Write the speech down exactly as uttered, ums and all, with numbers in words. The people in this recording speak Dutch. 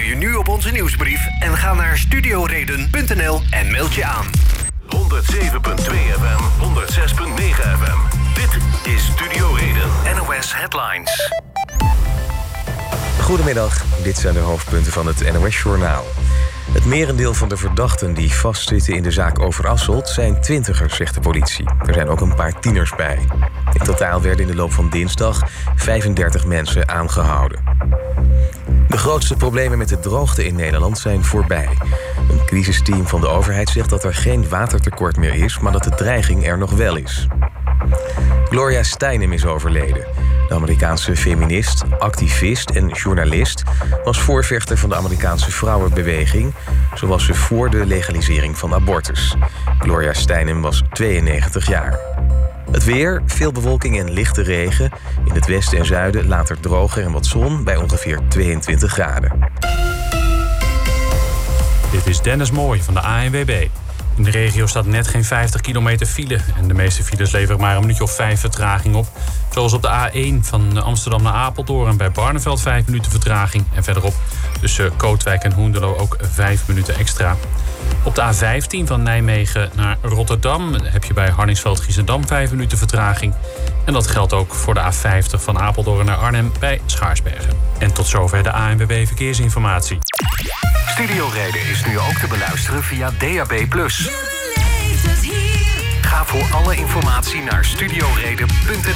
Abonneer je nu op onze nieuwsbrief en ga naar studioreden punt n l en meld je aan. honderdzeven komma twee F M, honderdzes komma negen F M. Dit is Studio Reden. N O S Headlines. Goedemiddag, dit zijn de hoofdpunten van het N O S-journaal. Het merendeel van de verdachten die vastzitten in de zaak Overasselt zijn twintigers, zegt de politie. Er zijn ook een paar tieners bij. In totaal werden in de loop van dinsdag vijfendertig mensen aangehouden. De grootste problemen met de droogte in Nederland zijn voorbij. Een crisisteam van de overheid zegt dat er geen watertekort meer is, maar dat de dreiging er nog wel is. Gloria Steinem is overleden. De Amerikaanse feminist, activist en journalist was voorvechter van de Amerikaanse vrouwenbeweging. Zo was ze voor de legalisering van abortus. Gloria Steinem was tweeënnegentig jaar. Het weer, veel bewolking en lichte regen. In het westen en zuiden later droger en wat zon bij ongeveer tweeëntwintig graden. Dit is Dennis Mooij van de A N W B. In de regio staat net geen vijftig kilometer file. En de meeste files leveren maar een minuutje of vijf vertraging op. Zoals op de A één van Amsterdam naar Apeldoorn bij Barneveld vijf minuten vertraging. En verderop tussen Kootwijk en Hoenderloo ook vijf minuten extra. Op de A vijftien van Nijmegen naar Rotterdam heb je bij Harningsveld-Giessendam vijf minuten vertraging. En dat geldt ook voor de A vijftig van Apeldoorn naar Arnhem bij Schaarsbergen. En tot zover de A N W B Verkeersinformatie. Studio Reden is nu ook te beluisteren via D A B plus. Je beleeft het hier. Ga voor alle informatie naar studioreden punt n l.